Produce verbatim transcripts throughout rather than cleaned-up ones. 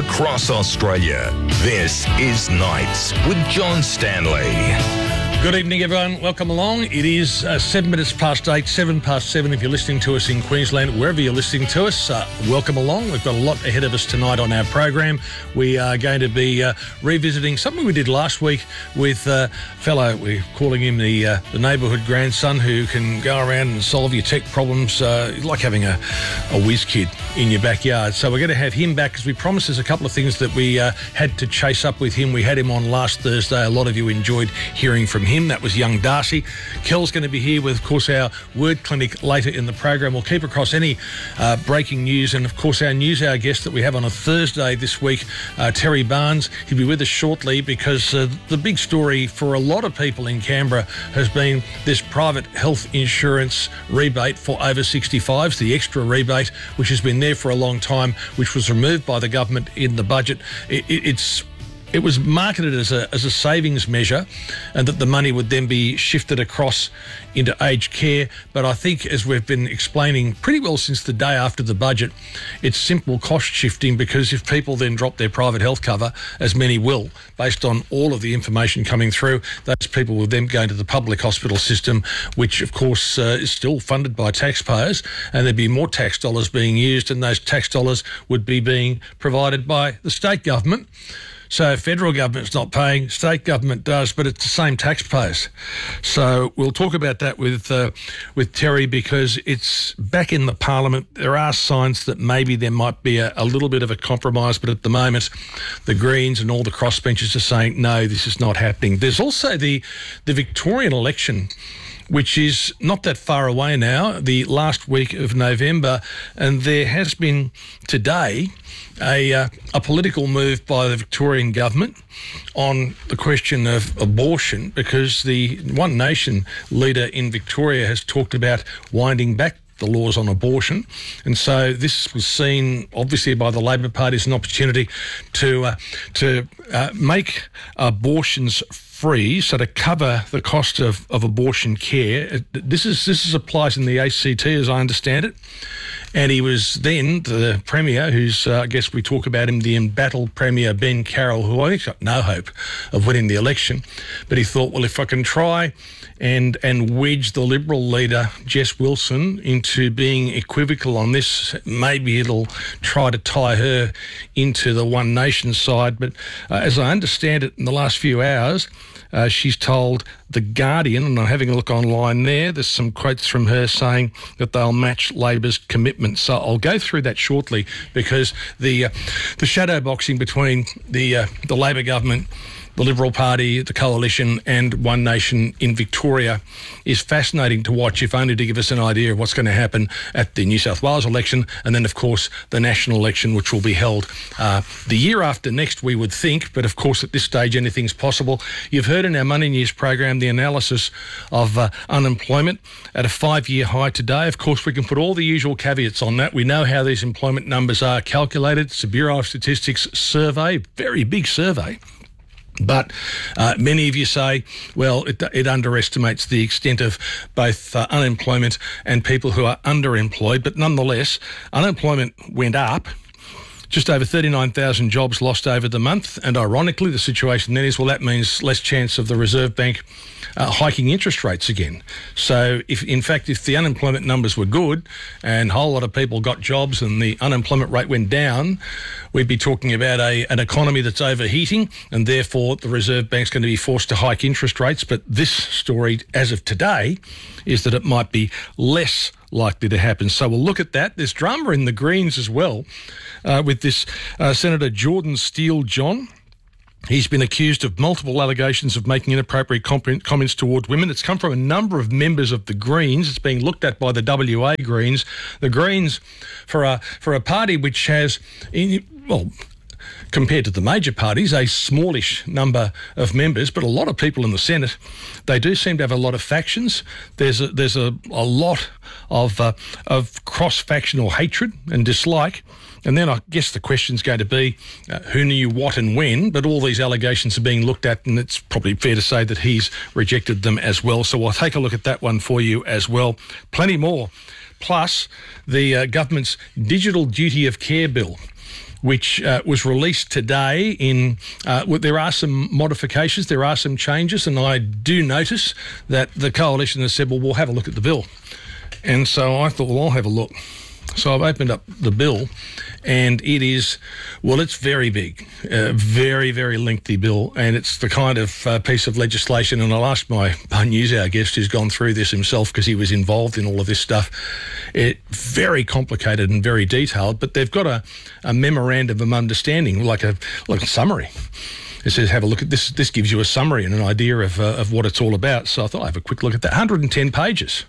across Australia. This is Nights with John Stanley. Good evening, everyone. Welcome along. It is uh, seven minutes past eight, seven past seven if you're listening to us in Queensland, wherever you're listening to us. Uh, welcome along. We've got a lot ahead of us tonight on our program. We are going to be uh, revisiting something we did last week with a uh, fellow, we're calling him the uh, the neighbourhood grandson who can go around and solve your tech problems uh, like having a, a whiz kid in your backyard. So we're going to have him back because we promised there's a couple of things that we uh, had to chase up with him. We had him on last Thursday. A lot of you enjoyed hearing from him. Him. That was young Darcy. Kel's going to be here with, of course, our word clinic later in the program. We'll keep across any uh, breaking news and, of course, our news hour guest that we have on a Thursday this week, uh, Terry Barnes. He'll be with us shortly because uh, the big story for a lot of people in Canberra has been this private health insurance rebate for over sixty-fives, the extra rebate, which has been there for a long time, which was removed by the government in the budget. It, it, it's It was marketed as a as a savings measure and that the money would then be shifted across into aged care. But I think, as we've been explaining pretty well since the day after the budget, it's simple cost shifting, because if people then drop their private health cover, as many will, based on all of the information coming through, those people will then go into the public hospital system, which, of course, uh, is still funded by taxpayers, and there'd be more tax dollars being used, and those tax dollars would be being provided by the state government. So federal government's not paying, state government does, but it's the same taxpayers. So we'll talk about that with uh, with Terry, because it's back in the parliament. There are signs that maybe there might be a, a little bit of a compromise, but at the moment the Greens and all the crossbenchers are saying, no, this is not happening. There's also the the Victorian election, which is not that far away now, the last week of November, and there has been today a, uh, a political move by the Victorian government on the question of abortion, because the One Nation leader in Victoria has talked about winding back the laws on abortion, and so this was seen obviously by the Labor Party as an opportunity to uh, to uh, make abortions free, so to cover the cost of, of abortion care. This is this is applies in the A C T, as I understand it. And he was then the Premier, who's, uh, I guess we talk about him, the embattled Premier Ben Carroll, who I think's got no hope of winning the election. But he thought, well, if I can try and and wedge the Liberal leader, Jess Wilson, into being equivocal on this, maybe it'll try to tie her into the One Nation side. But uh, as I understand it, in the last few hours, Uh, she's told The Guardian, and I'm having a look online there, there's some quotes from her saying that they'll match Labor's commitment. So I'll go through that shortly, because the uh, the shadow boxing between the uh, the Labor government, the Liberal Party, the Coalition and One Nation in Victoria is fascinating to watch, if only to give us an idea of what's going to happen at the New South Wales election, and then, of course, the national election, which will be held uh, the year after next, we would think. But, of course, at this stage, anything's possible. You've heard in our Money News program the analysis of uh, unemployment at a five-year high today. Of course, we can put all the usual caveats on that. We know how these employment numbers are calculated. It's a Bureau of Statistics survey, very big survey. But uh, many of you say, well, it, it underestimates the extent of both uh, unemployment and people who are underemployed. But nonetheless, unemployment went up. Just over thirty-nine thousand jobs lost over the month. And ironically, the situation then is, well, that means less chance of the Reserve Bank uh, hiking interest rates again. So, if in fact, if the unemployment numbers were good and a whole lot of people got jobs and the unemployment rate went down, we'd be talking about a an economy that's overheating, and therefore the Reserve Bank's going to be forced to hike interest rates. But this story, as of today, is that it might be less likely to happen. So we'll look at that. There's drama in the Greens as well, uh, with this uh, Senator Jordan Steele-John. He's been accused of multiple allegations of making inappropriate com- comments towards women. It's come from a number of members of the Greens. It's being looked at by the W A Greens. The Greens, for a for a party which has, well, compared to the major parties, a smallish number of members, but a lot of people in the Senate. They do seem to have a lot of factions. There's a, there's a, a lot of uh, of cross-factional hatred and dislike. And then I guess the question's going to be uh, who knew what and when, but all these allegations are being looked at, and it's probably fair to say that he's rejected them as well. So I'll take a look at that one for you as well. Plenty more. Plus, the uh, government's Digital Duty of Care bill, which uh, was released today. In uh, well, there are some modifications, there are some changes, and I do notice that the coalition has said, well, we'll have a look at the bill. And so I thought, well, I'll have a look. So I've opened up the bill, and it is, well, it's very big, uh, very, very lengthy bill, and it's the kind of uh, piece of legislation, and I'll ask my, my news hour guest who's gone through this himself because he was involved in all of this stuff. It very complicated and very detailed, but they've got a, a memorandum of understanding, like a like a summary. It says, have a look at this. This gives you a summary and an idea of, uh, of what it's all about. So I thought I'd have a quick look at that. one hundred ten pages,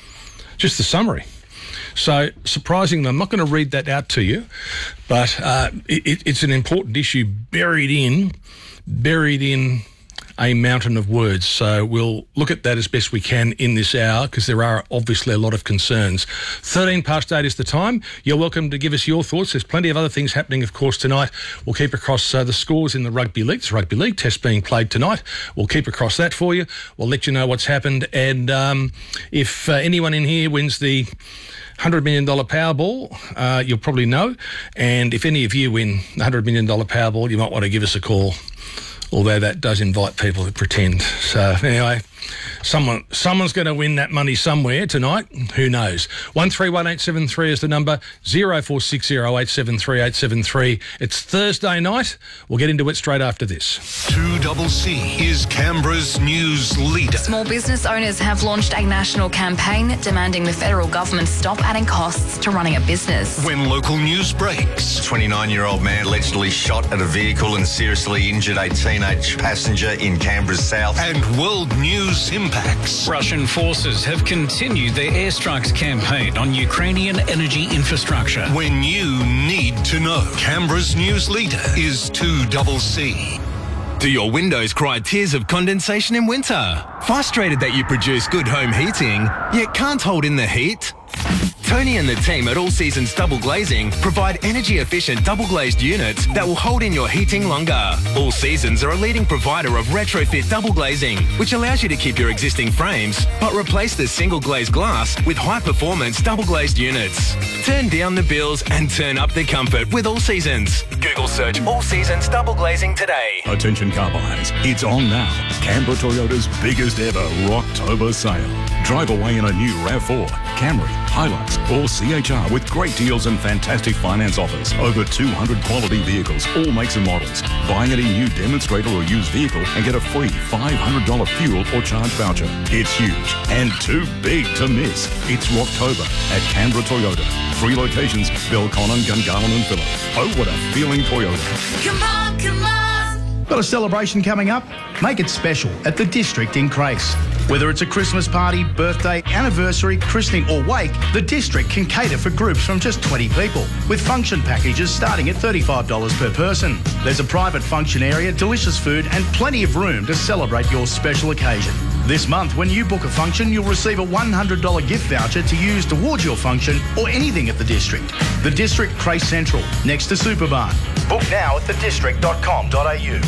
just the summary. So, surprisingly, I'm not going to read that out to you, but uh, it, it's an important issue buried in, buried in a mountain of words. So we'll look at that as best we can in this hour, because there are obviously a lot of concerns. thirteen past eight is the time. You're welcome to give us your thoughts. There's plenty of other things happening, of course, tonight. We'll keep across uh, the scores in the rugby league. It's rugby league test being played tonight. We'll keep across that for you. We'll let you know what's happened. And um, if uh, anyone in here wins the one hundred million dollars Powerball, uh, you'll probably know. And if any of you win the one hundred million dollars Powerball, you might want to give us a call, although that does invite people to pretend. So anyway, someone someone's going to win that money somewhere tonight. Who knows? one three one eight seven three is the number, zero four six zero eight seven three eight seven three. It's Thursday night. We'll get into it straight after this. two C C is Canberra's news leader. Small business owners have launched a national campaign demanding the federal government stop adding costs to running a business. When local news breaks. twenty-nine-year-old man allegedly shot at a vehicle and seriously injured a teenage passenger in Canberra's south. And world news impacts. Russian forces have continued their airstrikes campaign on Ukrainian energy infrastructure. When you need to know, Canberra's news leader is two C C. Do your windows cry tears of condensation in winter? Frustrated that you produce good home heating, yet can't hold in the heat? Tony and the team at All Seasons Double Glazing provide energy-efficient double-glazed units that will hold in your heating longer. All Seasons are a leading provider of retrofit double glazing, which allows you to keep your existing frames, but replace the single-glazed glass with high-performance double-glazed units. Turn down the bills and turn up the comfort with All Seasons. Google search All Seasons Double Glazing today. Attention car buyers, it's on now. Canberra Toyota's biggest ever Rocktober sale. Drive away in a new RAV four, Camry, Hilux or C H R with great deals and fantastic finance offers. Over two hundred quality vehicles, all makes and models. Buy any new demonstrator or used vehicle and get a free five hundred dollars fuel or charge voucher. It's huge and too big to miss. It's Rocktober at Canberra Toyota. Three locations, Belconnen, Gungahlin and Phillip. Oh, what a feeling Toyota. Come on, come on. Got a celebration coming up? Make it special at the District in Crace. Whether it's a Christmas party, birthday, anniversary, christening or wake, the District can cater for groups from just twenty people, with function packages starting at thirty-five dollars per person. There's a private function area, delicious food and plenty of room to celebrate your special occasion. This month, when you book a function, you'll receive a one hundred dollars gift voucher to use towards your function or anything at the District. The District Crace Central, next to Superbarn. Book now at the district dot com dot a u.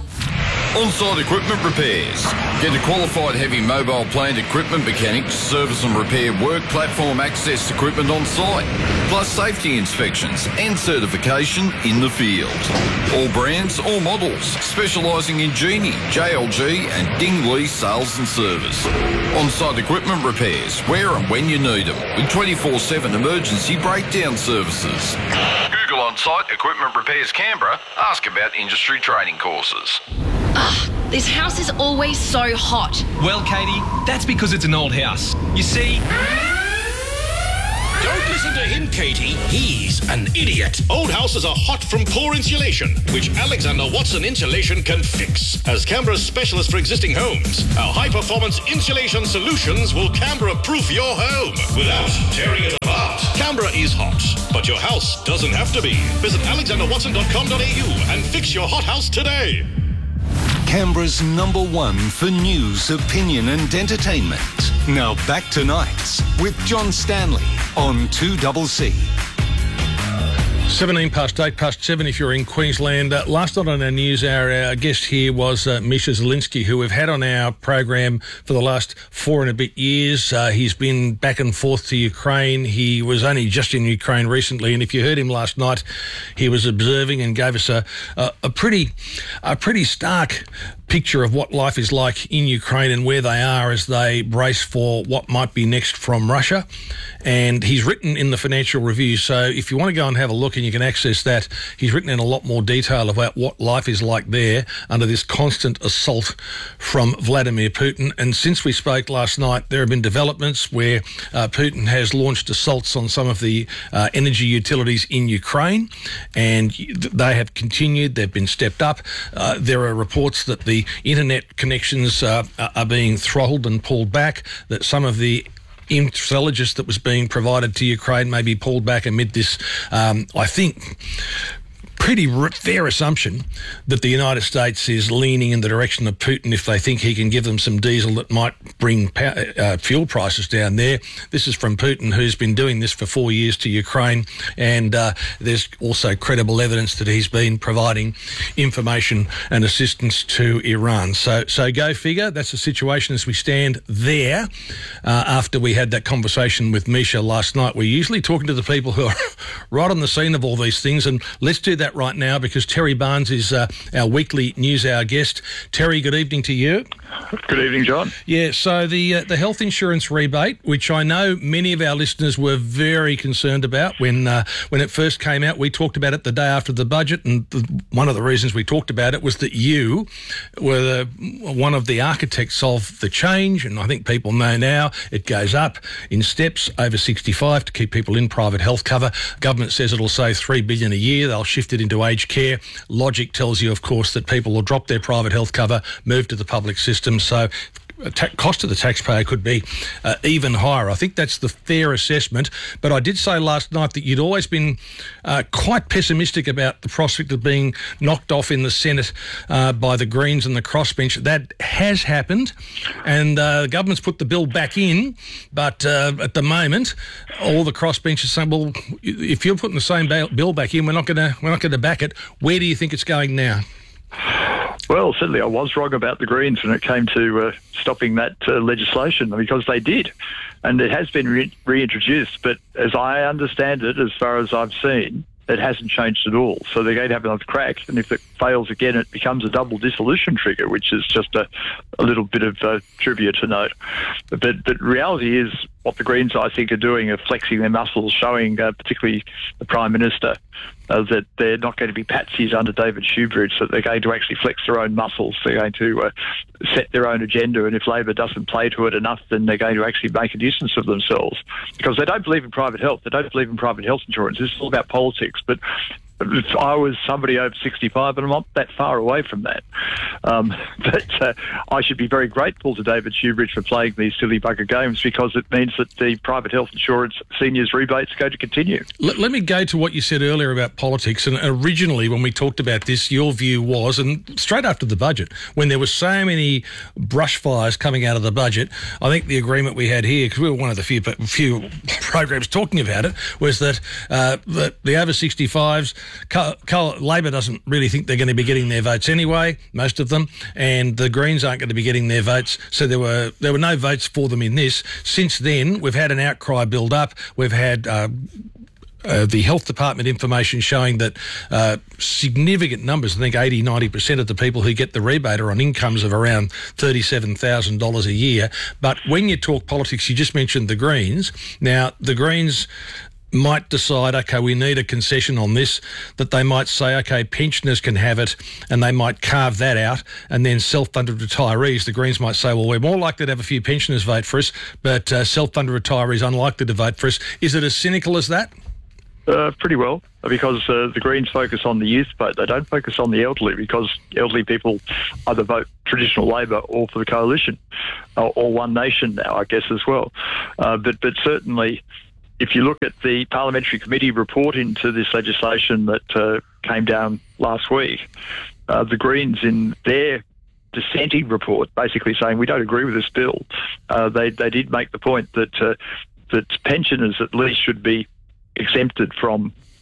On-site equipment repairs. Get a qualified heavy mobile plant equipment mechanic to service and repair work platform access equipment on site, plus safety inspections and certification in the field. All brands, all models, specialising in Genie, J L G and Ding Lee sales and service. On-site equipment repairs, where and when you need them, with twenty-four seven emergency breakdown services. Google On-site Equipment Repairs Canberra. Ask about industry training courses. Ugh, this house is always so hot. Well, Katie, that's because it's an old house. You see... Don't listen to him, Katie. He's an idiot. Old houses are hot from poor insulation, which Alexander Watson Insulation can fix. As Canberra's specialist for existing homes, our high-performance insulation solutions will Canberra-proof your home without tearing it apart. Canberra is hot, but your house doesn't have to be. Visit alexander watson dot com dot a u and fix your hot house today. Canberra's number one for news, opinion and entertainment. Now back to Nights with John Stanley on two C C. seventeen past eight past seven if you're in Queensland. Uh, last night on our news hour, our guest here was uh, Misha Zielinski, who we've had on our program for the last four and a bit years. Uh, he's been back and forth to Ukraine. He was only just in Ukraine recently, and if you heard him last night, he was observing and gave us a, a, a pretty a pretty stark picture of what life is like in Ukraine and where they are as they brace for what might be next from Russia. And he's written in the Financial Review, so if you want to go and have a look and you can access that, he's written in a lot more detail about what life is like there under this constant assault from Vladimir Putin. And since we spoke last night, there have been developments where uh, Putin has launched assaults on some of the uh, energy utilities in Ukraine, and they have continued, they've been stepped up. Uh, there are reports that the internet connections uh, are being throttled and pulled back, that some of the intelligence that was being provided to Ukraine may be pulled back amid this, um, I think, pretty fair assumption that the United States is leaning in the direction of Putin if they think he can give them some diesel that might bring power, uh, fuel prices down there. This is from Putin, who's been doing this for four years to Ukraine, and uh, there's also credible evidence that he's been providing information and assistance to Iran. So, so go figure. That's the situation as we stand there. Uh, after we had that conversation with Misha last night, we're usually talking to the people who are right on the scene of all these things, and let's do that right now because Terry Barnes is uh, our weekly News Hour guest. Terry, good evening to you. Good evening, John. Yeah, so the uh, the health insurance rebate, which I know many of our listeners were very concerned about when uh, when it first came out. We talked about it the day after the budget, and the, one of the reasons we talked about it was that you were the, one of the architects of the change, and I think people know now it goes up in steps over sixty-five to keep people in private health cover. Government says it'll save three billion dollars a year. They'll shift it into aged care. Logic tells you, of course, that people will drop their private health cover, move to the public system. So ta- cost to the taxpayer could be uh, even higher. I think that's the fair assessment. But I did say last night that you'd always been uh, quite pessimistic about the prospect of being knocked off in the Senate uh, by the Greens and the crossbench. That has happened, and uh, the government's put the bill back in. But uh, at the moment, all the crossbench is saying, "Well, if you're putting the same bill back in, we're not going to we're not going to back it." Where do you think it's going now? Well, certainly I was wrong about the Greens when it came to uh, stopping that uh, legislation, because they did. And it has been re- reintroduced. But as I understand it, as far as I've seen, it hasn't changed at all. So they're going to have another crack. And if it fails again, it becomes a double dissolution trigger, which is just a, a little bit of uh, trivia to note. But, but reality is what the Greens, I think, are doing are flexing their muscles, showing uh, particularly the Prime Minister uh, that they're not going to be patsies under David Shoebridge, that they're going to actually flex their own muscles. They're going to uh, set their own agenda, and if Labor doesn't play to it enough, then they're going to actually make a nuisance of themselves, because they don't believe in private health. They don't believe in private health insurance. This is all about politics. But if I was somebody over sixty-five, and I'm not that far away from that, um, but uh, I should be very grateful to David Shoebridge for playing these silly bugger games, because it means that the private health insurance seniors rebates go to continue. Let, let me go to what you said earlier about politics. And originally, when we talked about this, your view was, and straight after the budget, when there were so many brush fires coming out of the budget, I think the agreement we had here, because we were one of the few few programs talking about it, was that uh, the, the over sixty-fives, Co- Co- Labor doesn't really think they're going to be getting their votes anyway, most of them, and the Greens aren't going to be getting their votes, so there were there were no votes for them in this. Since then, we've had an outcry build up. We've had uh, uh, the Health Department information showing that uh, significant numbers, I think eighty, ninety percent of the people who get the rebate are on incomes of around thirty-seven thousand dollars a year. But when you talk politics, you just mentioned the Greens. Now, the Greens might decide, OK, we need a concession on this, that they might say, OK, pensioners can have it, and they might carve that out, and then self-funded retirees, the Greens might say, well, we're more likely to have a few pensioners vote for us, but uh, self-funded retirees unlikely to vote for us. Is it as cynical as that? Uh, pretty well, because uh, the Greens focus on the youth vote. They don't focus on the elderly, because elderly people either vote traditional Labor or for the coalition, or, or One Nation now, I guess, as well. Uh, but, but certainly, if you look at the Parliamentary Committee report into this legislation that uh, came down last week, uh, the Greens in their dissenting report basically saying we don't agree with this bill. Uh, they they did make the point that uh, that pensioners at least should be exempted from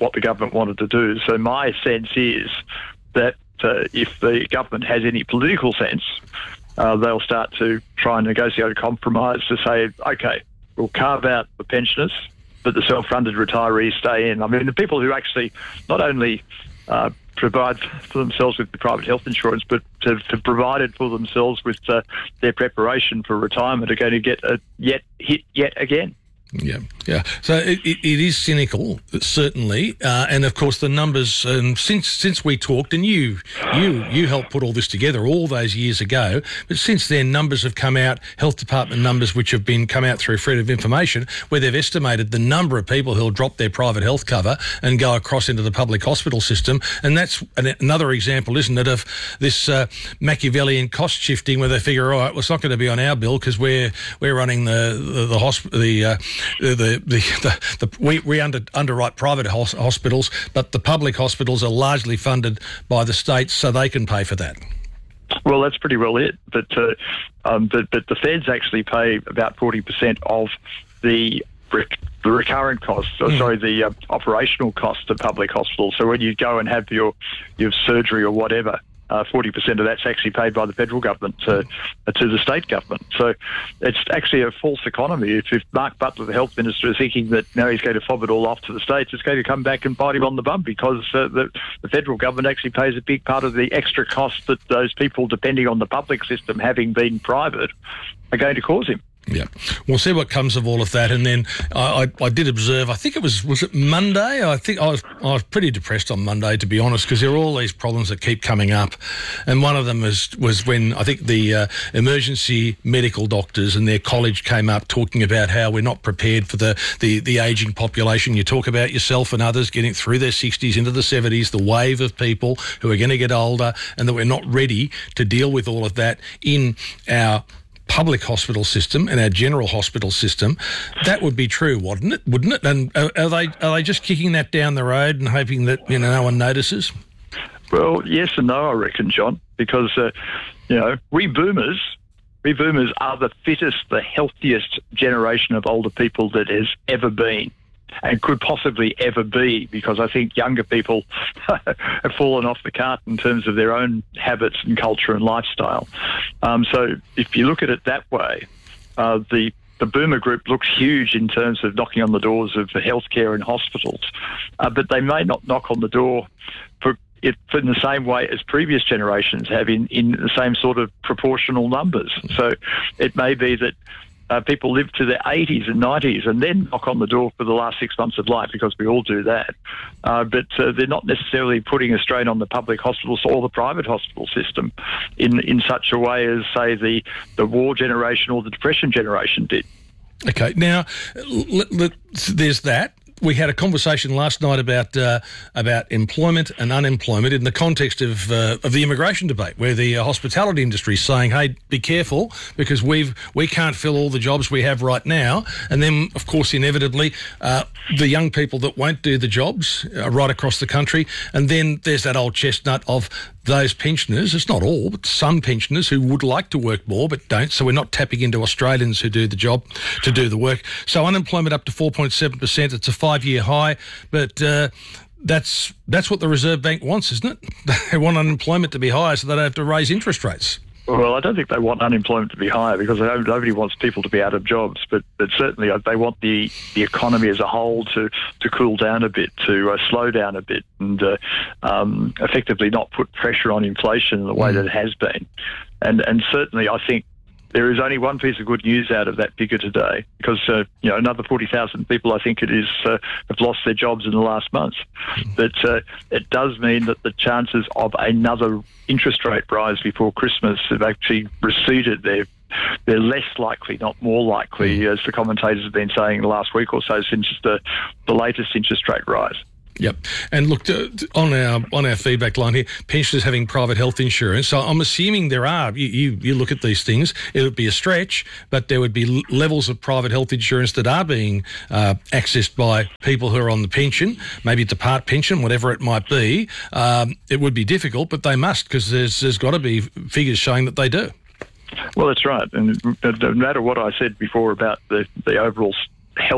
what the government wanted to do. So my sense is that uh, if the government has any political sense, uh, they'll start to try and negotiate a compromise to say, OK, we'll carve out the pensioners, but the self-funded retirees stay in. I mean, the people who actually not only uh, provide for themselves with the private health insurance, but to, to provided for themselves with uh, their preparation for retirement are going to get a yet hit yet again. Yeah, yeah. So it, it, it is cynical, certainly, uh, and of course the numbers. Um, since since we talked, and you you you helped put all this together all those years ago, but since then numbers have come out, health department numbers which have been come out through Freedom of Information, where they've estimated the number of people who'll drop their private health cover and go across into the public hospital system, and that's an, another example, isn't it, of this uh, Machiavellian cost shifting, where they figure, all right, well, it's not going to be on our bill because we're we're running the the the, hosp- the uh, The, the, the, the, we, we under, underwrite private hos- hospitals, but the public hospitals are largely funded by the states, so they can pay for that. Well, that's pretty well it. But, uh, um, but, but the feds actually pay about forty percent of the rec- the recurrent costs, or mm. sorry, the uh, operational costs of public hospitals. So when you go and have your, your surgery or whatever, Uh, forty percent of that's actually paid by the federal government to, uh, to the state government. So it's actually a false economy. If, if Mark Butler, the health minister, is thinking that now he's going to fob it all off to the states, it's going to come back and bite him on the bum, because uh, the, the federal government actually pays a big part of the extra cost that those people, depending on the public system, having been private, are going to cause him. Yeah, we'll see what comes of all of that. And then I, I, I did observe, I think it was, was it Monday? I think I was, I was pretty depressed on Monday, to be honest, because there are all these problems that keep coming up. And one of them was, was when I think the uh, emergency medical doctors and their college came up talking about how we're not prepared for the, the, the ageing population. You talk about yourself and others getting through their sixties into the seventies, the wave of people who are going to get older, and that we're not ready to deal with all of that in our public hospital system and our general hospital system. That would be true, wouldn't it? Wouldn't it? And are, are they are they just kicking that down the road and hoping that, you know, no one notices? Well, yes and no, I reckon, John, because uh, you know we boomers, we boomers are the fittest, the healthiest generation of older people that has ever been, and could possibly ever be, because I think younger people have fallen off the cart in terms of their own habits and culture and lifestyle. Um, so if you look at it that way, uh, the the boomer group looks huge in terms of knocking on the doors of healthcare and hospitals, uh, but they may not knock on the door for it in the same way as previous generations have, in, in the same sort of proportional numbers. So it may be that Uh, people live to their eighties and nineties and then knock on the door for the last six months of life, because we all do that. Uh, but uh, they're not necessarily putting a strain on the public hospitals or the private hospital system in, in such a way as, say, the, the war generation or the depression generation did. Okay, now, l- l- there's that. We had a conversation last night about uh, about employment and unemployment in the context of uh, of the immigration debate, where the uh, hospitality industry is saying, "Hey, be careful, because we've we can't fill all the jobs we have right now." And then, of course, inevitably, uh, the young people that won't do the jobs uh, right across the country. And then there's that old chestnut of those pensioners. It's not all, but some pensioners who would like to work more but don't. So we're not tapping into Australians who do the job to do the work. So unemployment up to four point seven percent. It's a five-year high, but uh, that's that's what the Reserve Bank wants, isn't it? They want unemployment to be higher so they don't have to raise interest rates. Well, I don't think they want unemployment to be higher, because they don't, nobody wants people to be out of jobs. But, but certainly they want the, the economy as a whole to, to cool down a bit, to uh, slow down a bit, and uh, um, effectively not put pressure on inflation in the way mm. that it has been. And and certainly I think there is only one piece of good news out of that figure today, because uh, you know another forty thousand people, I think it is, uh, have lost their jobs in the last month. But uh, it does mean that the chances of another interest rate rise before Christmas have actually receded. They're they're less likely, not more likely, as the commentators have been saying the last week or so since the the latest interest rate rise. Yep. And look, on our on our feedback line here, pensioners having private health insurance. So I'm assuming there are, you, you, you look at these things, it would be a stretch, but there would be levels of private health insurance that are being uh, accessed by people who are on the pension, maybe it's a part pension, whatever it might be. Um, it would be difficult, but they must, because there's, there's got to be figures showing that they do. Well, that's right. And no matter what I said before about the, the overall health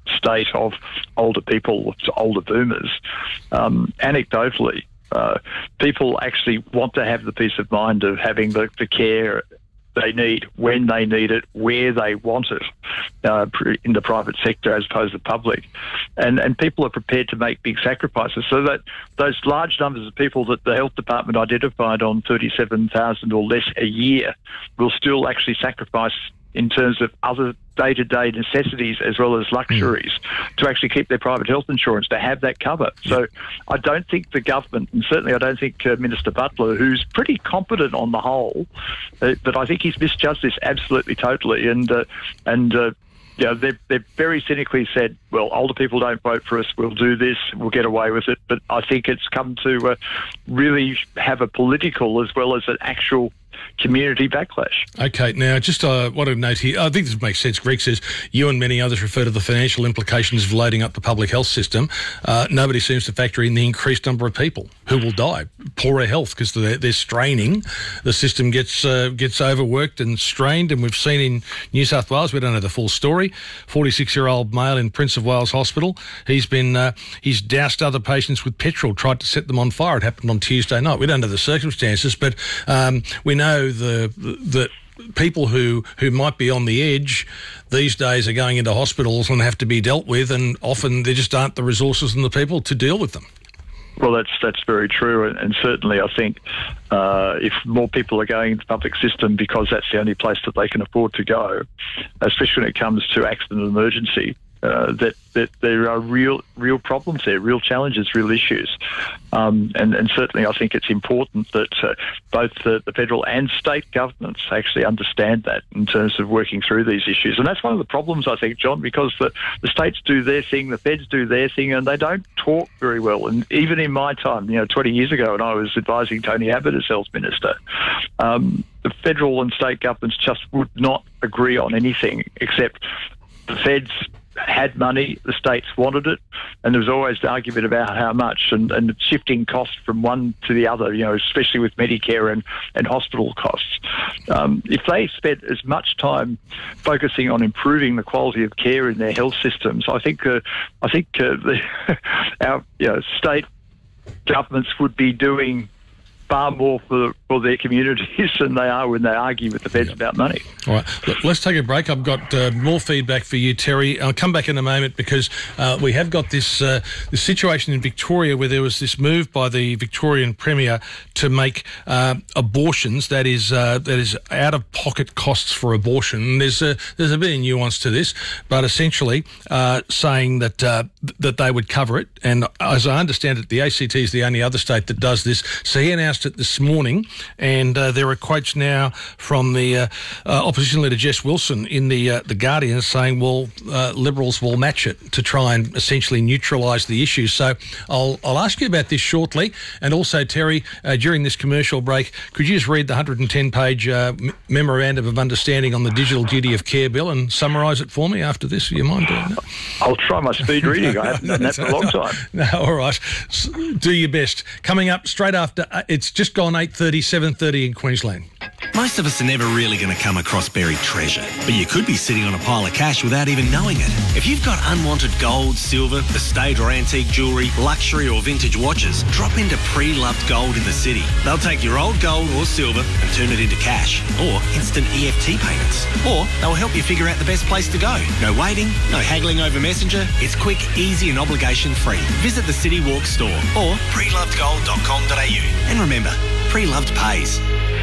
state of older people, older boomers, um, anecdotally, uh, people actually want to have the peace of mind of having the, the care they need, when they need it, where they want it, uh, in the private sector as opposed to public. And and people are prepared to make big sacrifices. So that those large numbers of people that the health department identified on thirty-seven thousand or less a year will still actually sacrifice in terms of other day-to-day necessities as well as luxuries mm. to actually keep their private health insurance, to have that cover. So I don't think the government, and certainly I don't think uh, Minister Butler, who's pretty competent on the whole, uh, but I think he's misjudged this absolutely totally. And, uh, and uh, you know, they've, they've very cynically said, well, older people don't vote for us, we'll do this, we'll get away with it. But I think it's come to uh, really have a political as well as an actual community backlash. Okay, now just uh, want to note here, I think this makes sense. Greg says, you and many others refer to the financial implications of loading up the public health system. Uh, nobody seems to factor in the increased number of people who will die, poorer health, because they're, they're straining. The system gets uh, gets overworked and strained, and we've seen in New South Wales, we don't know the full story, forty-six-year-old male in Prince of Wales Hospital, he's been, uh, he's doused other patients with petrol, tried to set them on fire. It happened on Tuesday night. We don't know the circumstances, but um, we know the the people who, who might be on the edge these days are going into hospitals and have to be dealt with, and often there just aren't the resources and the people to deal with them. Well, that's that's very true, and, and certainly I think uh, if more people are going into the public system because that's the only place that they can afford to go, especially when it comes to accident and emergency, uh, that, that there are real real problems there, real challenges, real issues. Um, and, and certainly I think it's important that uh, both the, the federal and state governments actually understand that in terms of working through these issues. And that's one of the problems, I think, John, because the, the states do their thing, the feds do their thing, and they don't talk very well. And even in my time, you know, twenty years ago when I was advising Tony Abbott as health minister, um, the federal and state governments just would not agree on anything except the feds had money, the states wanted it, and there was always the argument about how much, and, and shifting costs from one to the other, you know, especially with Medicare and, and hospital costs. Um, if they spent as much time focusing on improving the quality of care in their health systems, I think uh, I think uh, the, our you know, state governments would be doing far more for, for their communities than they are when they argue with the feds yep. about money. All right, let's take a break. I've got uh, more feedback for you, Terry. I'll come back in a moment because uh, we have got this uh, this situation in Victoria where there was this move by the Victorian Premier to make uh, abortions, that is uh, that is out-of-pocket costs for abortion. And there's a, there's a bit of nuance to this, but essentially uh, saying that uh, that they would cover it. And as I understand it, the A C T is the only other state that does this. So he announced it this morning, and uh, there are quotes now from the uh, uh, opposition leader Jess Wilson in the uh, the Guardian saying, well, uh, Liberals will match it to try and essentially neutralise the issue. So I'll I'll ask you about this shortly, and also Terry, uh, during this commercial break, could you just read the one hundred ten page uh, memorandum of understanding on the Digital Duty of Care bill and summarise it for me after this? Do you mind doing that? I'll try my speed reading. I haven't done that for a long time. No, all right. Do your best. Coming up straight after. Uh, it's just gone eight thirty, seven thirty in Queensland. Most of us are never really going to come across buried treasure, but you could be sitting on a pile of cash without even knowing it. If you've got unwanted gold, silver, estate or antique jewellery, luxury or vintage watches, drop into Pre-Loved Gold in the city. They'll take your old gold or silver and turn it into cash, or instant E F T payments. Or they'll help you figure out the best place to go. No waiting, no haggling over Messenger. It's quick, easy and obligation-free. Visit the City Walk store or pre loved gold dot com dot a u. And remember, Pre-Loved pays.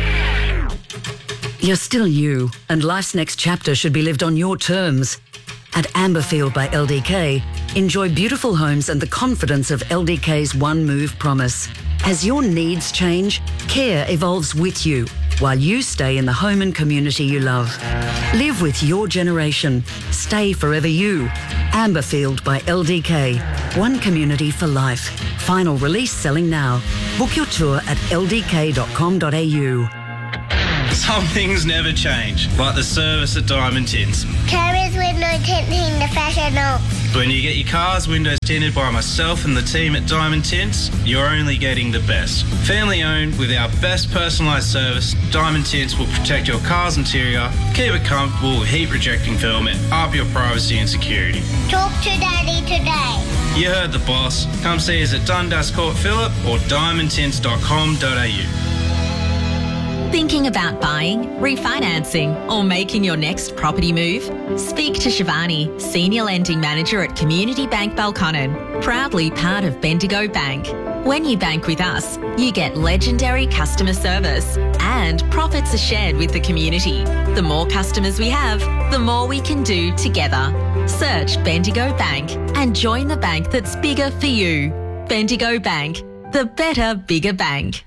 You're still you, and life's next chapter should be lived on your terms. At Amberfield by L D K, enjoy beautiful homes and the confidence of L D K's One Move promise. As your needs change, care evolves with you, while you stay in the home and community you love. Live with your generation. Stay forever you. Amberfield by L D K. One community for life. Final release selling now. Book your tour at l d k dot com dot a u. Some things never change, like the service at Diamond Tints. Carriers window tinting the professional. When you get your car's windows tinted by myself and the team at Diamond Tints, you're only getting the best. Family owned with our best personalised service, Diamond Tints will protect your car's interior, keep it comfortable with heat rejecting film and up your privacy and security. Talk to Daddy today. You heard the boss. Come see us at Dundas Court Phillip or diamond tints dot com dot a u. Thinking about buying, refinancing, or making your next property move? Speak to Shivani, Senior Lending Manager at Community Bank Belconnen, proudly part of Bendigo Bank. When you bank with us, you get legendary customer service and profits are shared with the community. The more customers we have, the more we can do together. Search Bendigo Bank and join the bank that's bigger for you. Bendigo Bank, the better, bigger bank.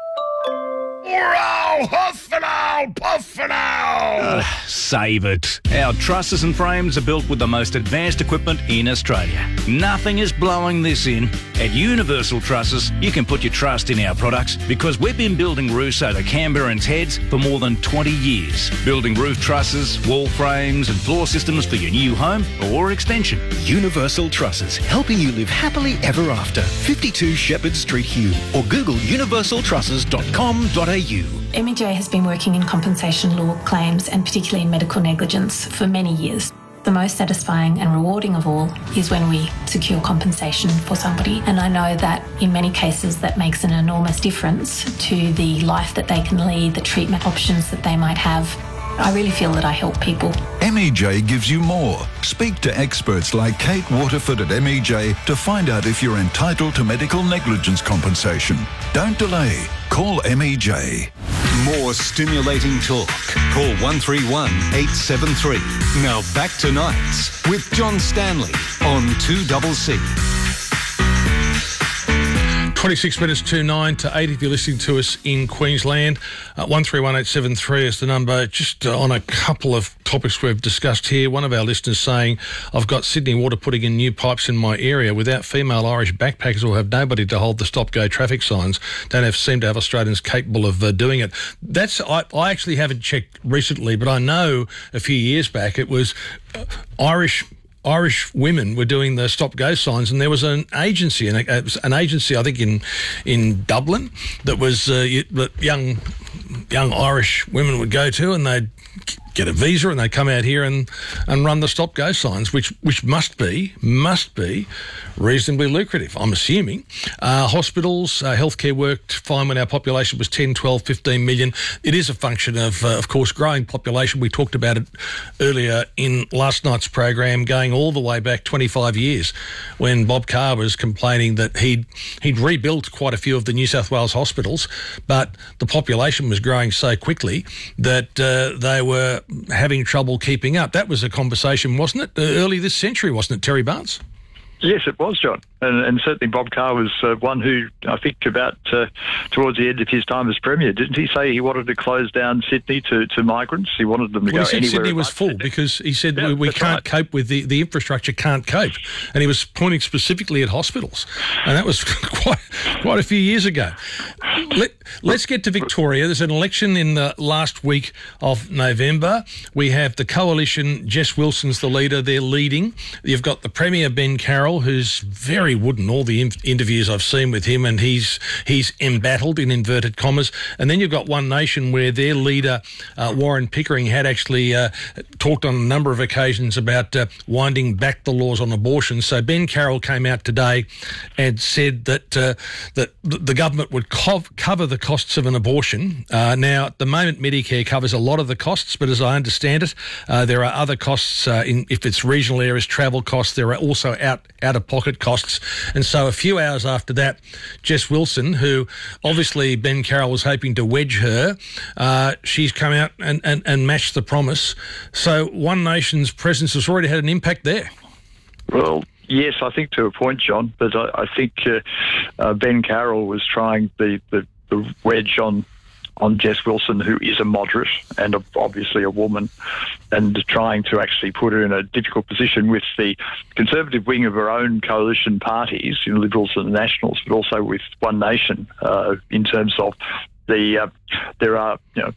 Hurrah! Huff and owl! Puff and owl! Uh, save it. Our trusses and frames are built with the most advanced equipment in Australia. Nothing is blowing this in. At Universal Trusses, you can put your trust in our products because we've been building roofs over Canberrans heads for more than twenty years. Building roof trusses, wall frames and floor systems for your new home or extension. Universal Trusses, helping you live happily ever after. fifty-two Shepherd Street, Hume, or Google universal trusses dot com dot a u. M E J has been working in compensation law claims and particularly in medical negligence for many years. The most satisfying and rewarding of all is when we secure compensation for somebody, and I know that in many cases that makes an enormous difference to the life that they can lead, the treatment options that they might have. I really feel that I help people. M E J gives you more. Speak to experts like Kate Waterford at M E J to find out if you're entitled to medical negligence compensation. Don't delay. Call M E J. More stimulating talk. Call one three one, eight seven three. Now back to Nights with John Stanley on two C C. twenty-six minutes to nine to eight if you're listening to us in Queensland. Uh, one three one eight seven three is the number. Just uh, on a couple of topics we've discussed here. One of our listeners saying, I've got Sydney Water putting in new pipes in my area without female Irish backpackers or have nobody to hold the stop-go traffic signs. Don't have seem to have Australians capable of uh, doing it. That's I, I actually haven't checked recently, but I know a few years back it was uh, Irish Irish women were doing the stop-go signs, and there was an agency, and it was an agency I think in in Dublin that was uh, that young young Irish women would go to, and they'd get a visa and they come out here and, and run the stop-go signs, which which must be must be reasonably lucrative, I'm assuming. Uh, hospitals, uh, healthcare worked fine when our population was ten, twelve, fifteen million. It is a function of, uh, of course, growing population. We talked about it earlier in last night's program, going all the way back twenty-five years when Bob Carr was complaining that he'd, he'd rebuilt quite a few of the New South Wales hospitals, but the population was growing so quickly that uh, they were having trouble keeping up. That was a conversation, wasn't it, uh, early this century, wasn't it, Terry Barnes? Yes, it was, John. And, and certainly Bob Carr was uh, one who, I think, about uh, towards the end of his time as Premier, didn't he say he wanted to close down Sydney to, to migrants? He wanted them to well, go he said anywhere. Sydney was full Sydney. because he said yeah, we, we can't right. cope with the, the infrastructure can't cope. And he was pointing specifically at hospitals. And that was quite quite a few years ago. Let, let's get to Victoria. There's an election in the last week of November. We have the coalition, Jess Wilson's the leader, they're leading. You've got the Premier, Ben Carroll, who's very wooden, all the in- interviews I've seen with him, and he's he's embattled in inverted commas. And then you've got One Nation, where their leader, uh, Warren Pickering, had actually uh, talked on a number of occasions about uh, winding back the laws on abortion. So Ben Carroll came out today and said that uh, that the government would co- cover the costs of an abortion. Uh, now, at the moment, Medicare covers a lot of the costs, but as I understand it, uh, there are other costs, uh, in if it's regional areas, travel costs, there are also out, out-of-pocket costs. And so a few hours after that, Jess Wilson, who obviously Ben Carroll was hoping to wedge her, uh, she's come out and, and, and matched the promise. So One Nation's presence has already had an impact there. Well, yes, I think to a point, John, but I, I think uh, uh, Ben Carroll was trying the, the, the wedge on on Jess Wilson, who is a moderate and a, obviously a woman, and trying to actually put her in a difficult position with the Conservative wing of her own coalition parties, you know, Liberals and Nationals, but also with One Nation uh, in terms of the, uh, there are, you know,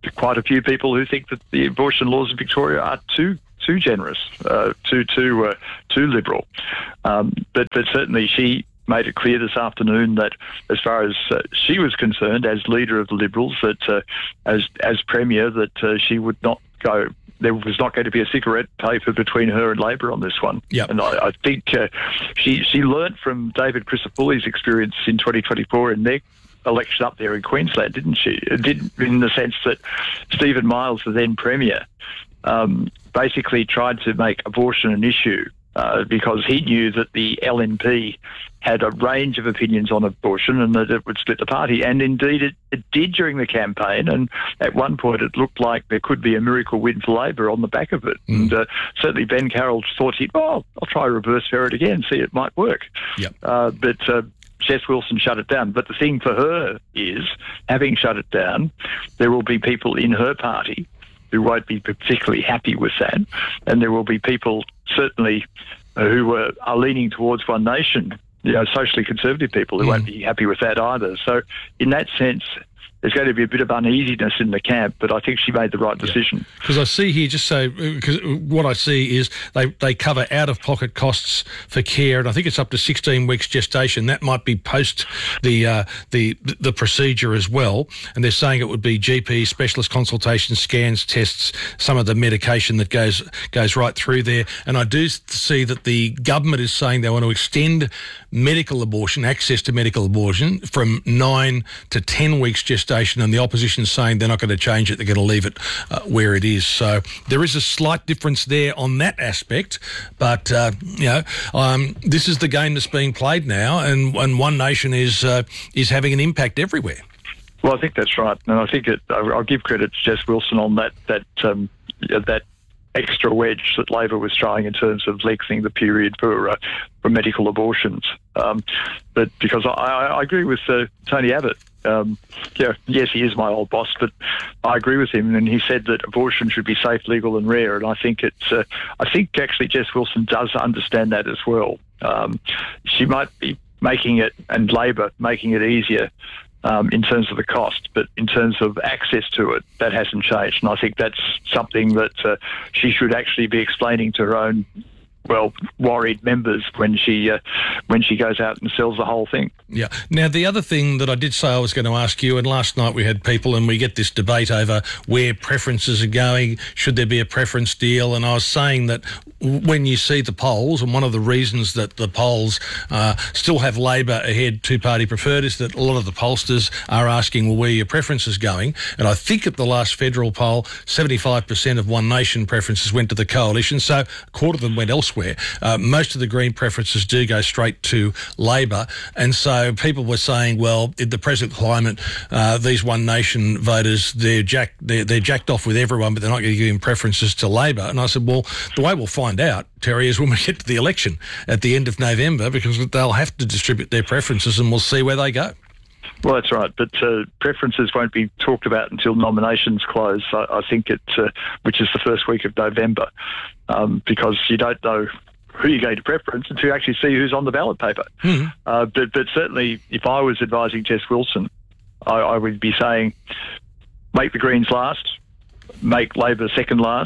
quite a few people who think that the abortion laws in Victoria are too too generous, uh, too too uh, too liberal. Um, but but certainly she made it clear this afternoon that, as far as uh, she was concerned, as leader of the Liberals, that uh, as as Premier, that uh, she would not go. There was not going to be a cigarette paper between her and Labor on this one. Yep. And I, I think uh, she she learnt from David Crisafulli's experience in twenty twenty-four in their election up there in Queensland, didn't she? It did, in the sense that Stephen Miles, the then Premier, um, basically tried to make abortion an issue uh, because he knew that the L N P had a range of opinions on abortion and that it would split the party. And indeed it, it did during the campaign. And at one point it looked like there could be a miracle win for Labor on the back of it. Mm. And uh, certainly Ben Carroll thought he'd, oh, I'll try reverse ferret again, see it might work. Yep. Uh, but uh, Jess Wilson shut it down. But the thing for her is, having shut it down, there will be people in her party who won't be particularly happy with that. And there will be people certainly uh, who uh, are leaning towards One Nation, you know, socially conservative people who mm. won't be happy with that either. So in that sense, there's going to be a bit of uneasiness in the camp, but I think she made the right decision. Because I see here, just so, because what I see is they, they cover out-of-pocket costs for care, and I think it's up to sixteen weeks gestation. That might be post the uh, the the procedure as well. And they're saying it would be G P, specialist consultations, scans, tests, some of the medication that goes goes right through there. And I do see that the government is saying they want to extend medical abortion, access to medical abortion, from nine to ten weeks gestation. And the opposition is saying they're not going to change it, they're going to leave it uh, where it is. So there is a slight difference there on that aspect, but uh, you know, um, this is the game that's being played now, and, and One Nation is uh, is having an impact everywhere. Well, I think that's right, and I think it, I'll give credit to Jess Wilson on that that um, that extra wedge that Labor was trying in terms of lengthening the period for uh, for medical abortions. Um, but because I, I agree with uh, Tony Abbott. Um, yeah, yes, he is my old boss, but I agree with him, and he said that abortion should be safe, legal, and rare. And I think it's, uh, I think actually Jess Wilson does understand that as well. Um, she might be making it, and Labor making it easier um, in terms of the cost, but in terms of access to it, that hasn't changed. And I think that's something that uh, she should actually be explaining to her own, well, worried members when she uh, when she goes out and sells the whole thing. Yeah. Now, the other thing that I did say I was going to ask you, and last night we had people and we get this debate over where preferences are going, should there be a preference deal? And I was saying that when you see the polls, and one of the reasons that the polls uh, still have Labor ahead, two-party preferred, is that a lot of the pollsters are asking, well, where are your preferences going? And I think at the last federal poll, seventy-five percent of One Nation preferences went to the coalition, so a quarter of them went elsewhere. Uh, most of the Green preferences do go straight to Labor, and so people were saying, well, in the present climate, uh, these One Nation voters, they're, jack, they're, they're jacked off with everyone, but they're not going to give them preferences to Labor. And I said, well, the way we'll find out, Terry, is when we get to the election at the end of November, because they'll have to distribute their preferences and we'll see where they go. Well, that's right, but uh, preferences won't be talked about until nominations close. I, I think it, uh, which is the first week of November, um, because you don't know who you're going to preference until you actually see who's on the ballot paper. Mm-hmm. Uh, but, but certainly, if I was advising Jess Wilson, I, I would be saying, make the Greens last, make Labor second last,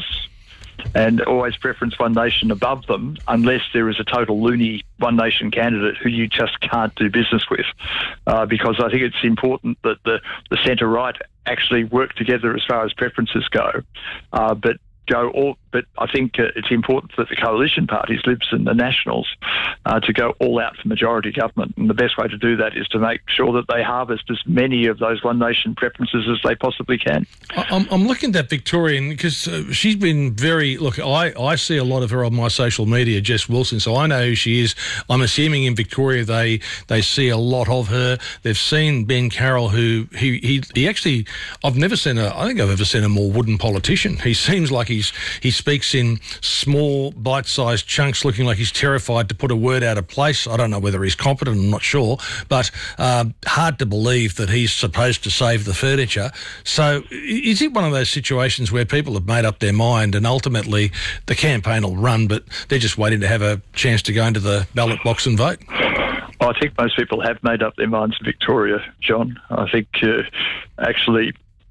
and always preference One Nation above them, unless there is a total loony One Nation candidate who you just can't do business with. Uh, because I think it's important that the, the centre-right actually work together as far as preferences go. Uh, but go all, but I think uh, it's important that the coalition parties, Libs and the Nationals, uh, to go all out for majority government. And the best way to do that is to make sure that they harvest as many of those One Nation preferences as they possibly can. I'm, I'm looking at Victorian because uh, she's been very, look, I, I see a lot of her on my social media, Jess Wilson, so I know who she is. I'm assuming in Victoria they they see a lot of her. They've seen Ben Carroll, who he, he, he actually, I've never seen a, I think I've ever seen a more wooden politician. He seems like he's he speaks in small, bite-sized chunks, looking like he's terrified to put a word out of place. I don't know whether he's competent, I'm not sure, but uh, hard to believe that he's supposed to save the furniture. So is it one of those situations where people have made up their mind and ultimately the campaign will run, but they're just waiting to have a chance to go into the ballot box and vote? I think most people have made up their minds in Victoria, John. I think uh, actually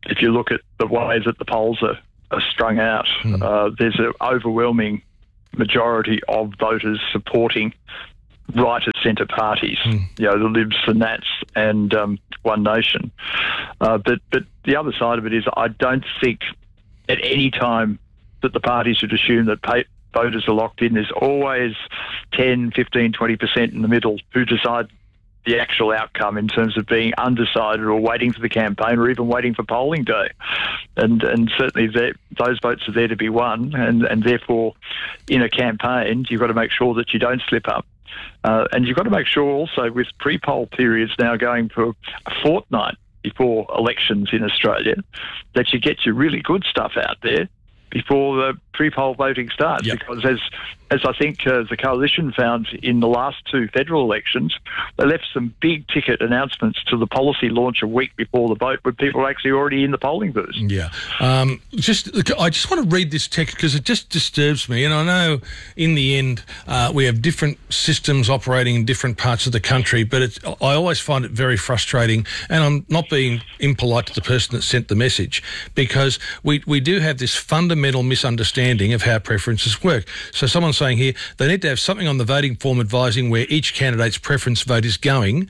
if you look at the way that the polls are, are strung out, mm. uh, there's an overwhelming majority of voters supporting right of centre parties, mm. you know, the Libs, the Nats and um, One Nation. Uh, but, but the other side of it is I don't think at any time that the parties should assume that pay- voters are locked in. There's always ten, fifteen, twenty percent in the middle who decide the actual outcome in terms of being undecided or waiting for the campaign or even waiting for polling day. And and certainly those votes are there to be won, and, and therefore in a campaign you've got to make sure that you don't slip up. Uh, and you've got to make sure also with pre-poll periods now going for a fortnight before elections in Australia that you get your really good stuff out there before the pre-poll voting starts. Yep. Because as as I think uh, the Coalition found in the last two federal elections, they left some big-ticket announcements to the policy launch a week before the vote when people are actually already in the polling booths. Yeah. Um, just, I just want to read this text because it just disturbs me. And I know in the end uh, we have different systems operating in different parts of the country, but it's, I always find it very frustrating, and I'm not being impolite to the person that sent the message, because we, we do have this fundamental misunderstanding of how preferences work. So someone's saying here they need to have something on the voting form advising where each candidate's preference vote is going,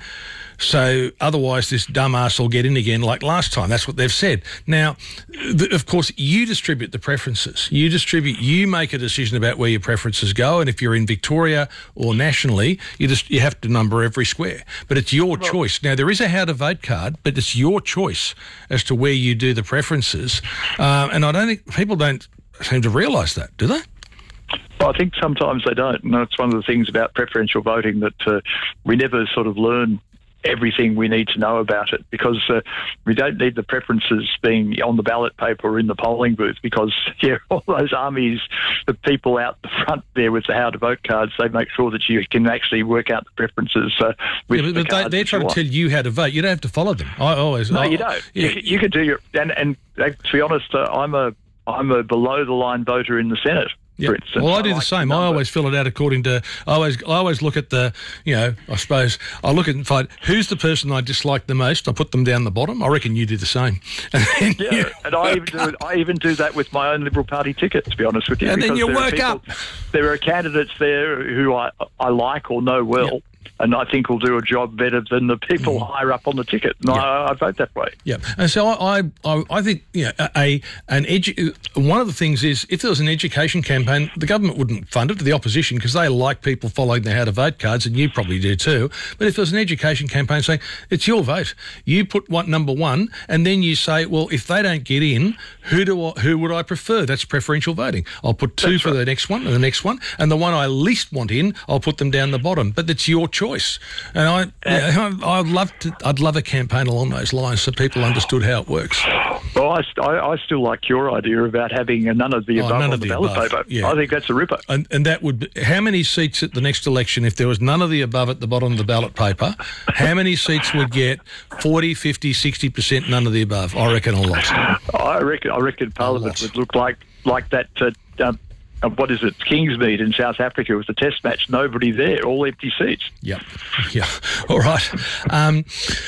so otherwise this dumbass will get in again like last time. That's what they've said. Now, th- of course, you distribute the preferences. You distribute, you make a decision about where your preferences go, and if you're in Victoria or nationally, you just you have to number every square. But it's your well, choice. Now, there is a how to vote card, but it's your choice as to where you do the preferences. Uh, and I don't think people don't seem to realise that, do they? Well, I think sometimes they don't, and that's one of the things about preferential voting, that uh, we never sort of learn everything we need to know about it, because uh, we don't need the preferences being on the ballot paper or in the polling booth, because yeah, all those armies of people out the front there with the how to vote cards, they make sure that you can actually work out the preferences. Uh, with yeah, but the they, cards they're trying to tell you how to vote. You don't have to follow them. I always no, I, you don't. Yeah. You, you can do your and and uh, to be honest, uh, I'm a I'm a below the line voter in the Senate. Yeah. Well, I do I the like same. The I always fill it out according to. I always, I always look at the. You know, I suppose I look at and find who's the person I dislike the most. I put them down the bottom. I reckon you do the same. And yeah, and I even do. I even do that with my own Liberal Party ticket. To be honest with you, and then you work people, up. There are candidates there who I I like or know well. Yep. And I think will do a job better than the people mm. higher up on the ticket. And yeah. I, I vote that way. Yeah, and so I, I, I think you know, a an edu- one of the things is if there was an education campaign, the government wouldn't fund it, the opposition, because they like people following the how to vote cards, and you probably do too. But if there was an education campaign saying it's your vote, you put what number one, and then you say, well, if they don't get in, who do I, who would I prefer? That's preferential voting. I'll put two That's for right. the next one and the next one, and the one I least want in, I'll put them down the bottom. But it's your choice. Choice, and I, yeah, I'd love to. I'd love a campaign along those lines so people understood how it works. Well, I, I, I still like your idea about having a none of the oh, above none on of the, the ballot above. paper. Yeah. I think that's a ripper. And, and that would be, how many seats at the next election if there was none of the above at the bottom of the ballot paper? How many seats would get forty, fifty, sixty percent none of the above? I reckon a lot. I reckon. I reckon Parliament would look like like that. Uh, um, Uh, what is it, Kingsmead in South Africa with the test match, nobody there, all empty seats. Yep. Yeah. All right. Um,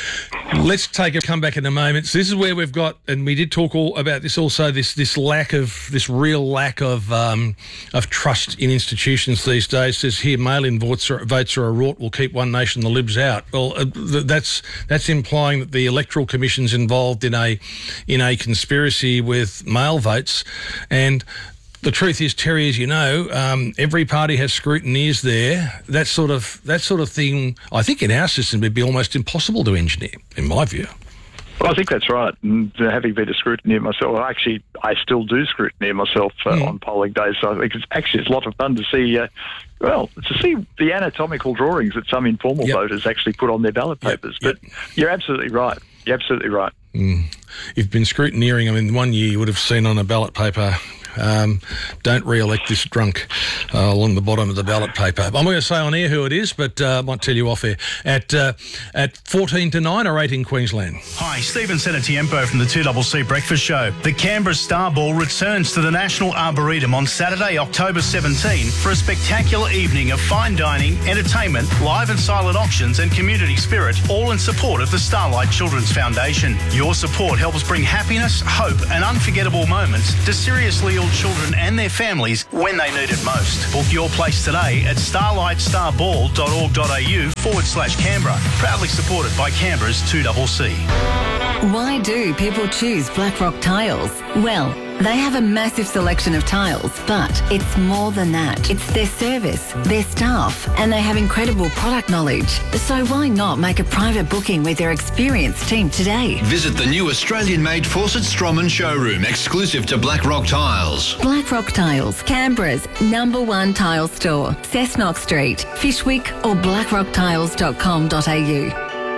let's take a comeback in a moment. So this is where we've got, and we did talk all about this also, this this lack of, this real lack of um, of trust in institutions these days. It says here, mail-in votes are, votes are a rort, will keep One Nation, the Libs out. Well, uh, th- that's that's implying that the Electoral Commission's involved in a in a conspiracy with mail votes. And the truth is, Terry, as you know, um, every party has scrutineers there. That sort of that sort of thing, I think, in our system would be almost impossible to engineer, in my view. Well, I think that's right. And having been a scrutineer myself, well, actually, I still do scrutineer myself uh, mm. on polling days. So I think it's actually it's a lot of fun to see. Uh, well, to see the anatomical drawings that some informal yep. voters actually put on their ballot papers. Yep. But yep. you're absolutely right. You're absolutely right. Mm. You've been scrutineering. I mean, one year you would have seen on a ballot paper Um, don't re-elect this drunk uh, along the bottom of the ballot paper. I'm going to say on air who it is, but uh, I might tell you off air. At uh, at fourteen to nine or eight in Queensland. Hi, Stephen Senatiempo from the two C C Breakfast Show. The Canberra Star Ball returns to the National Arboretum on Saturday, October seventeenth for a spectacular evening of fine dining, entertainment, live and silent auctions and community spirit, all in support of the Starlight Children's Foundation. Your support helps bring happiness, hope and unforgettable moments to seriously ill children and their families when they need it most. Book your place today at starlightsstarball.org.au forward slash Canberra. Proudly supported by Canberra's two C C. Why do people choose Blackrock Tiles? Well, they have a massive selection of tiles, but it's more than that. It's their service, their staff, and they have incredible product knowledge. So why not make a private booking with their experienced team today? Visit the new Australian-made Fawcett Stroman showroom, exclusive to Blackrock Tiles. Blackrock Tiles, Canberra's number one tile store. Cessnock Street, Fishwick or blackrock tiles dot com dot a u.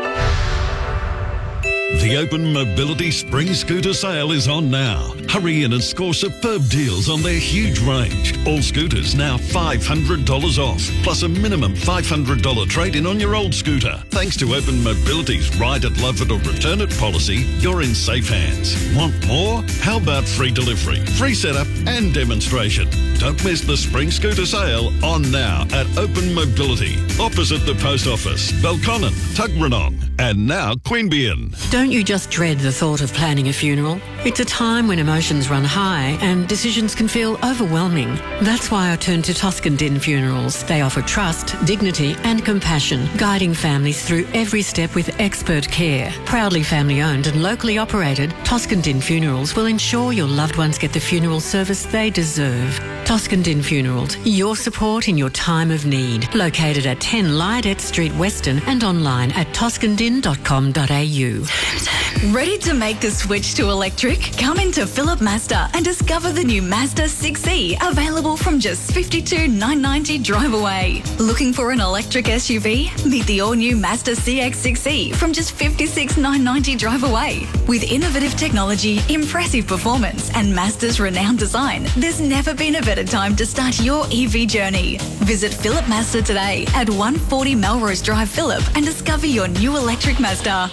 The Open Mobility Spring Scooter Sale is on now. Hurry in and score superb deals on their huge range. All scooters now five hundred dollars off, plus a minimum five hundred dollars trade-in on your old scooter. Thanks to Open Mobility's Ride It, Love It or Return It policy, you're in safe hands. Want more? How about free delivery, free setup and demonstration? Don't miss the Spring Scooter Sale on now at Open Mobility, opposite the Post Office, Belconnen, Tuggeranong, and now Queanbeyan. Don't you just dread the thought of planning a funeral? It's a time when emotions run high and decisions can feel overwhelming. That's why I turned to Toscan Din Funerals. They offer trust, dignity and compassion, guiding families through every step with expert care. Proudly family owned and locally operated, Toscan Din Funerals will ensure your loved ones get the funeral service they deserve. Toscan Din Funerals, your support in your time of need. Located at ten Lydet Street Western and online at toscan din dot com dot a u. Ready to make the switch to electric? Come into Phillip Mazda and discover the new Mazda six E, available from just fifty-two thousand nine hundred ninety dollars drive away. Looking for an electric S U V? Meet the all-new Mazda C X six E from just fifty-six thousand nine hundred ninety dollars drive away. With innovative technology, impressive performance and Mazda's renowned design, there's never been a better time to start your E V journey. Visit Phillip Mazda today at one forty Melrose Drive, Phillip, and discover your new electric Mazda.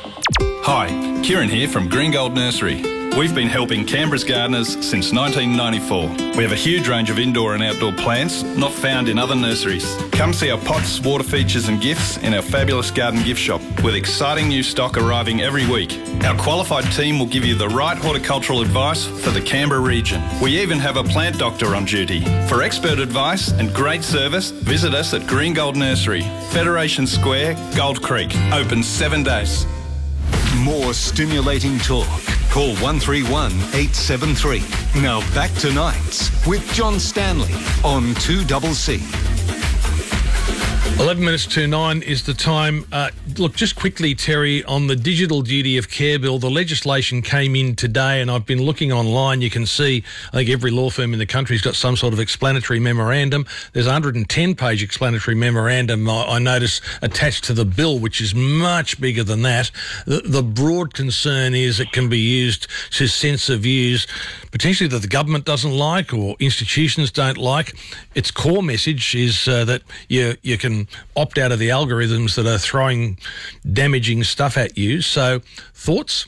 Hi, Kieran here from Green Gold Nursery. We've been helping Canberra's gardeners since nineteen ninety-four. We have a huge range of indoor and outdoor plants not found in other nurseries. Come see our pots, water features and gifts in our fabulous garden gift shop with exciting new stock arriving every week. Our qualified team will give you the right horticultural advice for the Canberra region. We even have a plant doctor on duty. For expert advice and great service, visit us at Green Gold Nursery, Federation Square, Gold Creek. Open seven days. More stimulating talk. Call one three one, eight seven three. Now back to Nights with John Stanley on two C C. eleven minutes to nine is the time. Uh, look, just quickly, Terry, on the Digital Duty of Care Bill, the legislation came in today and I've been looking online. You can see, I think every law firm in the country's got some sort of explanatory memorandum. There's a one hundred ten page explanatory memorandum, I, I notice, attached to the bill, which is much bigger than that. The, the broad concern is it can be used to censor views, potentially that the government doesn't like or institutions don't like. Its core message is uh, that you, you can opt out of the algorithms that are throwing damaging stuff at you. So, thoughts?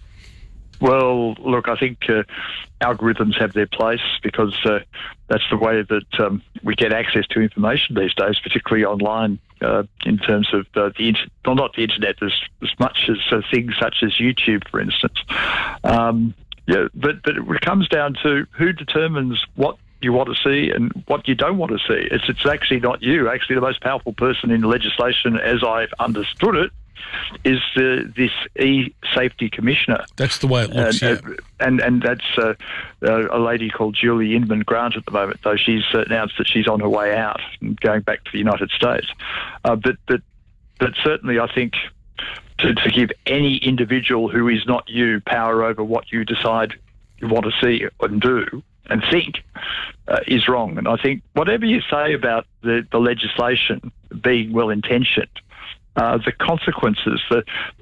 Well, look, I think uh, algorithms have their place because uh, that's the way that um, we get access to information these days, particularly online, uh, in terms of uh, the internet, well, not the internet as, as much as uh, things such as YouTube, for instance. Um, yeah, but, but it comes down to who determines what you want to see and what you don't want to see. It's, it's actually not you. Actually, the most powerful person in the legislation, as I've understood it, is uh, this e-safety commissioner. That's the way it looks, and, yeah. And, and that's uh, uh, a lady called Julie Inman Grant at the moment, though she's announced that she's on her way out and going back to the United States. Uh, but, but, but certainly I think to, to give any individual who is not you power over what you decide you want to see and do and think uh, is wrong. And I think whatever you say about the, the legislation being well-intentioned, uh, the consequences, the,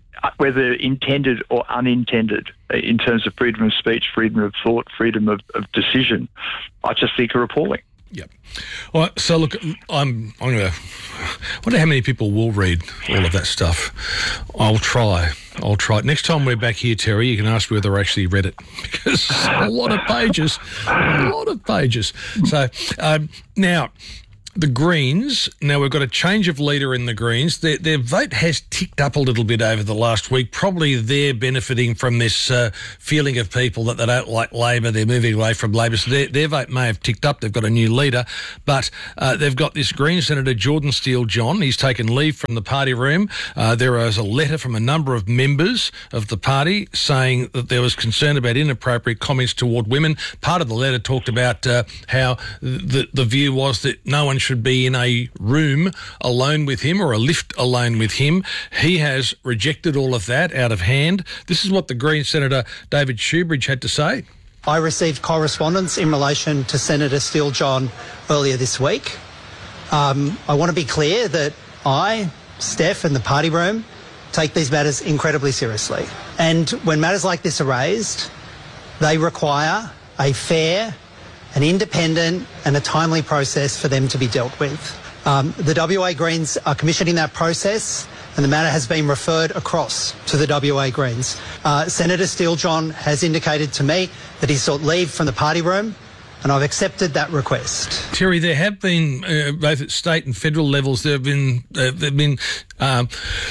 whether intended or unintended, in terms of freedom of speech, freedom of thought, freedom of, of decision, I just think are appalling. Yep. All right, so look, I'm I'm going to wonder how many people will read all of that stuff. I'll try. I'll try. Next time we're back here, Terry, you can ask me whether I actually read it, because a lot of pages, a lot of pages. So um, now, the Greens, now we've got a change of leader in the Greens. Their, their vote has ticked up a little bit over the last week. Probably they're benefiting from this uh, feeling of people that they don't like Labor. They're moving away from Labor. So their, their vote may have ticked up. They've got a new leader. But uh, they've got this Green Senator, Jordan Steele-John. He's taken leave from the party room. Uh, there was a letter from a number of members of the party saying that there was concern about inappropriate comments toward women. Part of the letter talked about uh, how the, the view was that no one should be in a room alone with him or a lift alone with him. He has rejected all of that out of hand. This is what the Green Senator David Shoebridge had to say. I received correspondence in relation to Senator Steele-John earlier this week. Um, I want to be clear that I, Steph, and the party room take these matters incredibly seriously. And when matters like this are raised, they require a fair, an independent and a timely process for them to be dealt with. Um, the W A Greens are commissioning that process, and the matter has been referred across to the W A Greens. Uh, Senator Steele-John has indicated to me that he sought leave from the party room, and I've accepted that request. Terry, there have been, uh, both at state and federal levels, there have been, uh, there have been um,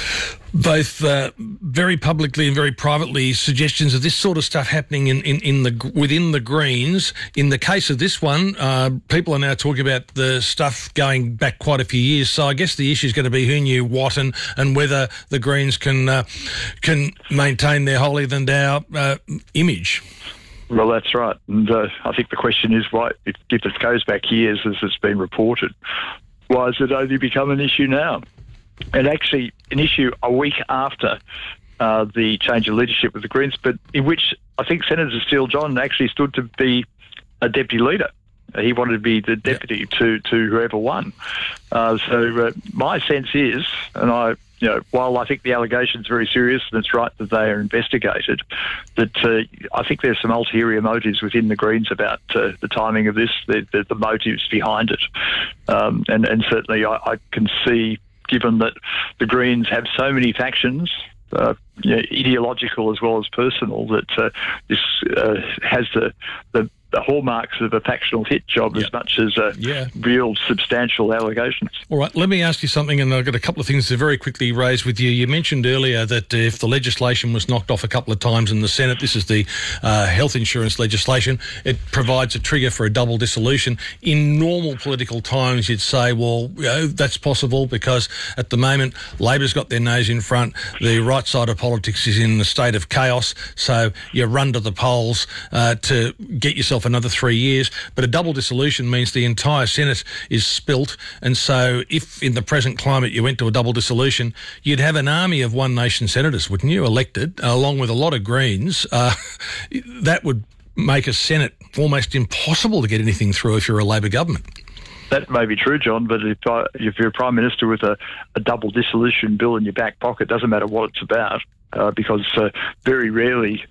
both uh, very publicly and very privately suggestions of this sort of stuff happening in, in, in the within the Greens. In the case of this one, uh, people are now talking about the stuff going back quite a few years. So I guess the issue is going to be who knew what, and, and whether the Greens can uh, can maintain their holier-than-thou uh, image. Well, that's right. And uh, I think the question is, why, if, if it goes back years, as it's been reported, why has it only become an issue now? And actually an issue a week after uh, the change of leadership with the Greens, but in which I think Senator Steele-John actually stood to be a deputy leader. He wanted to be the deputy yep. to, to whoever won. Uh, so uh, my sense is, and I, you know, while I think the allegation's very serious and it's right that they are investigated, that uh, I think there's some ulterior motives within the Greens about uh, the timing of this, the, the, the motives behind it. Um, and, and certainly I, I can see, given that the Greens have so many factions, uh, you know, ideological as well as personal, that uh, this uh, has the, the the hallmarks of a factional hit job yep. as much as uh, yeah. real substantial allegations. All right, let me ask you something, and I've got a couple of things to very quickly raise with you. You mentioned earlier that if the legislation was knocked off a couple of times in the Senate, this is the uh, health insurance legislation, it provides a trigger for a double dissolution. In normal political times, you'd say, well, you know, that's possible because at the moment, Labor's got their nose in front, the right side of politics is in a state of chaos, so you run to the polls uh, to get yourself another three years. But a double dissolution means the entire Senate is spilt, and so if in the present climate you went to a double dissolution, you'd have an army of one nation senators, wouldn't you, elected, along with a lot of Greens. Uh, that would make a Senate almost impossible to get anything through if you're a Labor government. That may be true, John, but if, uh, if you're a Prime Minister with a, a double dissolution bill in your back pocket, doesn't matter what it's about. Uh, because uh, very rarely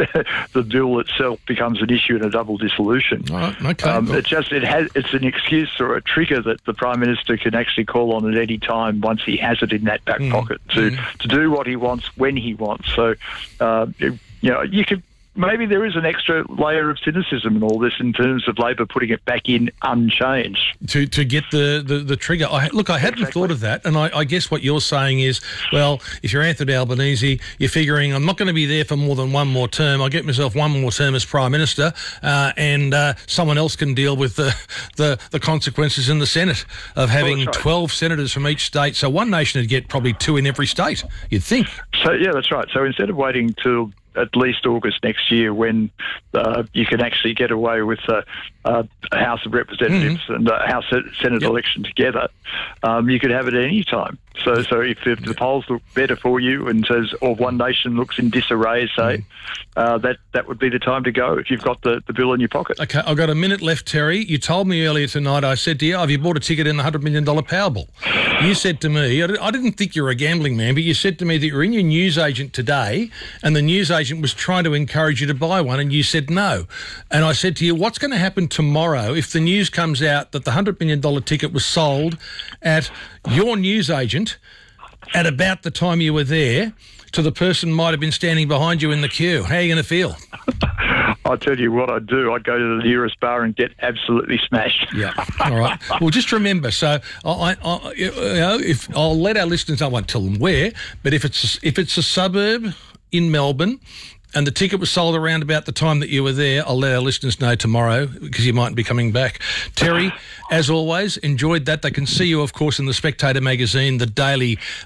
the bill itself becomes an issue in a double dissolution. All right, okay. Um, well. It just it has it's an excuse or a trigger that the Prime Minister can actually call on at any time once he has it in that back mm. pocket to mm. to do what he wants when he wants. So uh, you know you could. Maybe there is an extra layer of cynicism in all this in terms of Labor putting it back in unchanged. To to get the, the, the trigger. I, look, I hadn't exactly. thought of that, and I, I guess what you're saying is, well, if you're Anthony Albanese, you're figuring, I'm not going to be there for more than one more term. I'll get myself one more term as Prime Minister, uh, and uh, someone else can deal with the, the, the consequences in the Senate of having well, right. twelve senators from each state. So one nation would get probably two in every state, you'd think. So, yeah, that's right. So instead of waiting till at least August next year when uh, you can actually get away with uh, uh, House of Representatives mm-hmm. and uh, House Senate yep. election together, um, you could have it at any time. So, so if, if the polls look better for you and says, or One Nation looks in disarray, say, mm. uh, that that would be the time to go if you've got the, the bill in your pocket. Okay, I've got a minute left, Terry. You told me earlier tonight, I said to you, have you bought a ticket in the one hundred million dollars Powerball? You said to me, I didn't think you were a gambling man, but you said to me that you're in your newsagent today and the newsagent was trying to encourage you to buy one and you said no. And I said to you, what's going to happen tomorrow if the news comes out that the one hundred million dollars ticket was sold at your newsagent at about the time you were there to the person might have been standing behind you in the queue? How are you going to feel? I'll tell you what I'd do. I'd go to the nearest bar and get absolutely smashed. Yeah. All right. Well, just remember, so I, I, you know, if I'll let our listeners, I won't tell them where, but if it's if it's a suburb in Melbourne and the ticket was sold around about the time that you were there, I'll let our listeners know tomorrow because you might be coming back. Terry, as always, enjoyed that. They can see you, of course, in the Spectator magazine, the daily